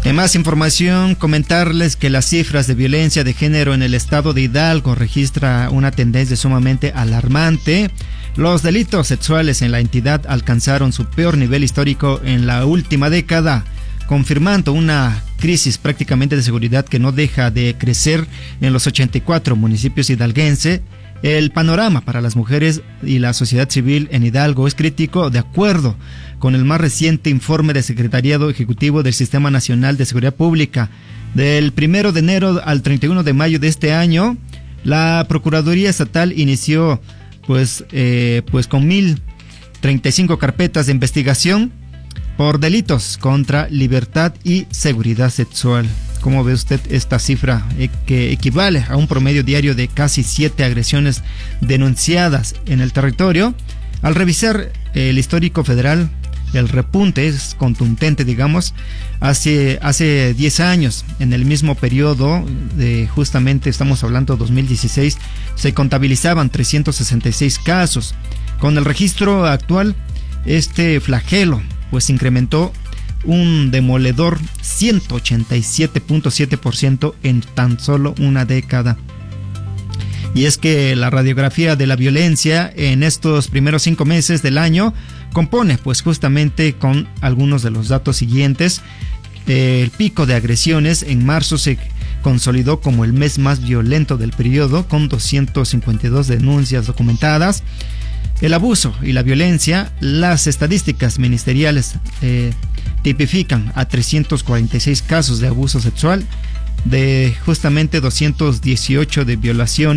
En más información, comentarles que las cifras de violencia de género en el estado de Hidalgo registra una tendencia sumamente alarmante. Los delitos sexuales en la entidad alcanzaron su peor nivel histórico en la última década, confirmando una crisis prácticamente de seguridad que no deja de crecer en los 84 municipios hidalguenses. El panorama para las mujeres y la sociedad civil en Hidalgo es crítico, de acuerdo con el más reciente informe del Secretariado Ejecutivo del Sistema Nacional de Seguridad Pública. Del 1 de enero al 31 de mayo de este año, la Procuraduría Estatal inició con 1,035 carpetas de investigación por delitos contra libertad y seguridad sexual. ¿Cómo ve usted esta cifra que equivale a un promedio diario de casi 7 agresiones denunciadas en el territorio? Al revisar el histórico federal, el repunte es contundente, digamos. Hace 10 años, en el mismo periodo, justamente estamos hablando de 2016, se contabilizaban 366 casos. Con el registro actual, este flagelo pues incrementó un demoledor 187.7% en tan solo una década. Y es que la radiografía de la violencia en estos primeros 5 meses del año compone pues justamente con algunos de los datos siguientes. El pico de agresiones en marzo se consolidó como el mes más violento del periodo, con 252 denuncias documentadas. El abuso y la violencia, las estadísticas ministeriales tipifican a 346 casos de abuso sexual, de justamente 218 de violación